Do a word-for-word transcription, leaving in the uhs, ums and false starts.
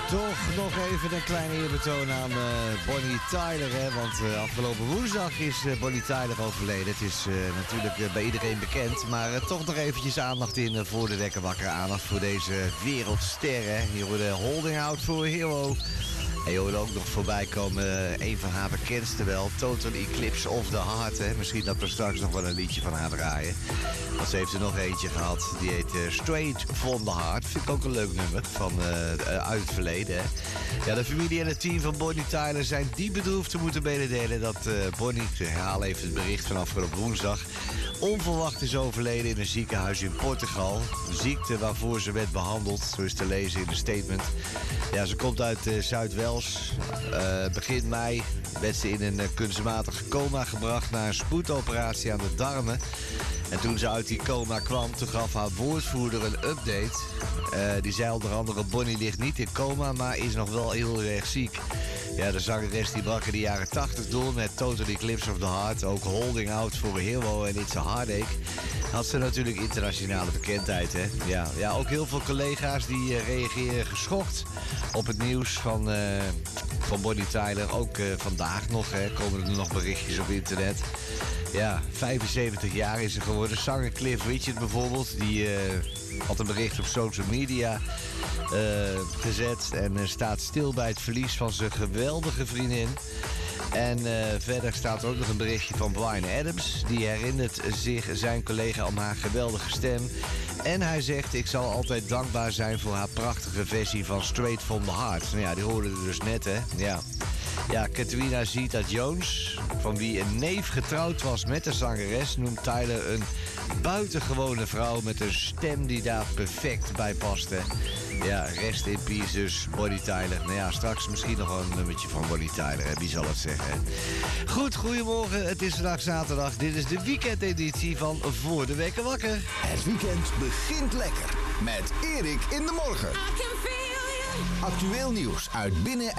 Toch nog even een kleine eerbetoon aan uh, Bonnie Tyler, hè? Want uh, afgelopen woensdag is uh, Bonnie Tyler overleden. Het is uh, natuurlijk uh, bij iedereen bekend, maar uh, toch nog eventjes aandacht in uh, voor de Wekker Wakker. Aandacht voor deze wereldsterren. Hier worden Holding Out for a Hero. En je hoorde ook nog voorbij komen uh, een van haar bekendste wel, Total Eclipse of the Heart. Hè? Misschien dat we straks nog wel een liedje van haar draaien. Want ze heeft er nog eentje gehad, die heet uh, Straight from the Heart. Vind ik ook een leuk nummer van, uh, uh, uit het verleden. Hè? Ja, de familie en het team van Bonnie Tyler zijn diep bedroefd te moeten mededelen dat uh, Bonnie, ik herhaal even het bericht van afgelopen woensdag, onverwacht is overleden in een ziekenhuis in Portugal. Een ziekte waarvoor ze werd behandeld, zo is te lezen in een statement. Ja, ze komt uit uh, Zuid-Wales. Uh, begin mei werd ze in een uh, kunstmatig coma gebracht na een spoedoperatie aan de darmen. En toen ze uit die coma kwam, toen gaf haar woordvoerder een update. Uh, die zei onder andere, Bonnie ligt niet in coma, maar is nog wel heel erg ziek. Ja, de zangeres die brak in de jaren tachtig door met Total Eclipse of the Heart. Ook Holding Out for a Hero en It's a Heartache. Had ze natuurlijk internationale bekendheid, hè. Ja, ja, ook heel veel collega's die uh, reageren geschokt op het nieuws van, uh, van Bonnie Tyler. Ook uh, vandaag nog, hè, komen er nog berichtjes op internet. Ja, vijfenzeventig jaar is ze geworden. Zanger Cliff Richard bijvoorbeeld, die uh, had een bericht op social media uh, gezet en uh, staat stil bij het verlies van zijn geweldige vriendin. En uh, verder staat er ook nog een berichtje van Bryan Adams. Die herinnert zich zijn collega om haar geweldige stem. En hij zegt, ik zal altijd dankbaar zijn voor haar prachtige versie van Straight from the Heart. Nou ja, die hoorden we dus net, hè. Ja. Ja, Katrina Zeta-Jones, van wie een neef getrouwd was met de zangeres, noemt Tyler een buitengewone vrouw met een stem die daar perfect bij paste. Ja, rest in peace dus, Bonnie Tyler. Nou ja, straks misschien nog een nummertje van Bonnie Tyler, hè? Wie zal het zeggen, hè? Goed, goedemorgen, het is vandaag zaterdag. Dit is de weekendeditie van Voor de Wekker Wakker. Het weekend begint lekker met Erik in de morgen. Actueel nieuws uit binnen-